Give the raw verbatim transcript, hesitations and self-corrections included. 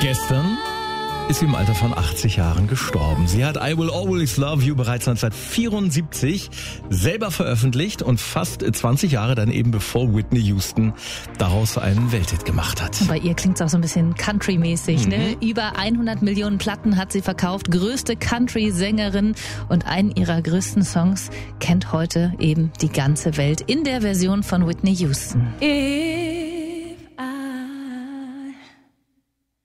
Gestern ist sie im Alter von achtzig Jahren gestorben. Sie hat I Will Always Love You bereits neunzehnhundertvierundsiebzig selber veröffentlicht und fast zwanzig Jahre dann eben bevor Whitney Houston daraus einen Welthit gemacht hat. Und bei ihr klingt's auch so ein bisschen Country-mäßig, Mhm. ne? Über hundert Millionen Platten hat sie verkauft, größte Country-Sängerin, und einen ihrer größten Songs kennt heute eben die ganze Welt in der Version von Whitney Houston. If